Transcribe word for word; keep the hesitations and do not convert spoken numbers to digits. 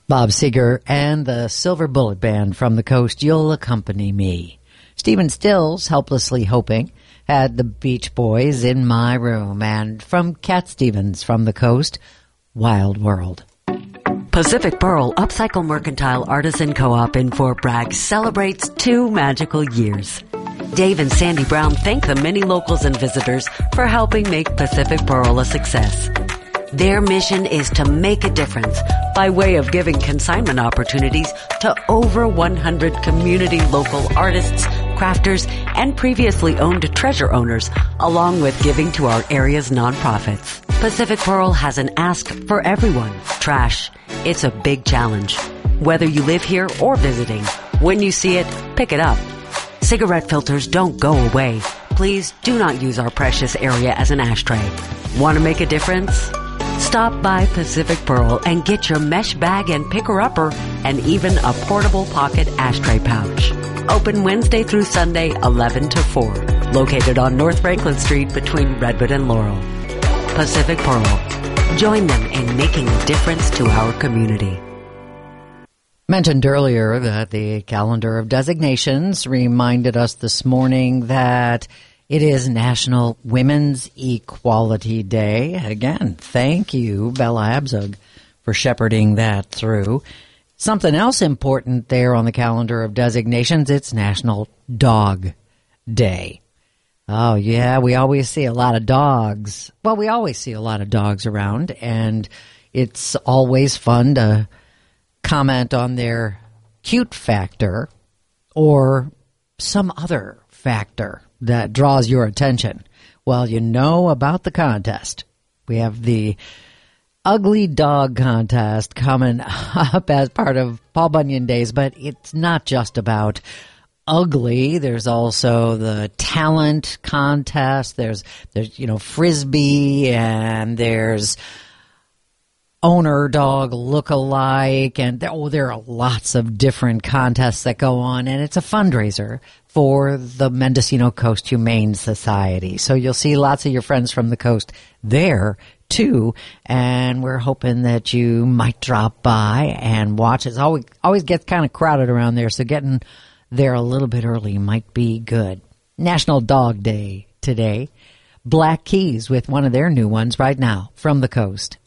Bob Seger and the Silver Bullet Band from the coast, You'll Accompany Me. Stephen Stills, Helplessly Hoping, had the Beach Boys, In My Room. And from Cat Stevens from the coast, Wild World. Pacific Pearl Upcycle Mercantile Artisan Co-op in Fort Bragg celebrates two magical years. Dave and Sandy Brown thank the many locals and visitors for helping make Pacific Pearl a success. Their mission is to make a difference by way of giving consignment opportunities to over one hundred community local artists, crafters, and previously owned treasure owners, along with giving to our area's nonprofits. Pacific Pearl has an ask for everyone. Trash. It's a big challenge. Whether you live here or visiting, when you see it, pick it up. Cigarette filters don't go away. Please do not use our precious area as an ashtray. Want to make a difference? Stop by Pacific Pearl and get your mesh bag and picker-upper and even a portable pocket ashtray pouch. Open Wednesday through Sunday, eleven to four. Located on North Franklin Street between Redwood and Laurel. Pacific Pearl. Join them in making a difference to our community. Mentioned earlier that the calendar of designations reminded us this morning that it is National Women's Equality Day. Again, thank you, Bella Abzug, for shepherding that through. Something else important there on the calendar of designations, it's National Dog Day. Oh, yeah, we always see a lot of dogs. Well, we always see a lot of dogs around, and it's always fun to comment on their cute factor or some other factor that draws your attention. Well, you know about the contest. We have the Ugly Dog Contest coming up as part of Paul Bunyan Days, but it's not just about ugly. There's also the talent contest. There's, there's you know, Frisbee, and there's owner dog look-alike, and there, oh, there are lots of different contests that go on, and it's a fundraiser for the Mendocino Coast Humane Society. So you'll see lots of your friends from the coast there, too, and we're hoping that you might drop by and watch. It always, always gets kind of crowded around there, so getting there a little bit early might be good. National Dog Day today. Black Keys with one of their new ones right now from the coast.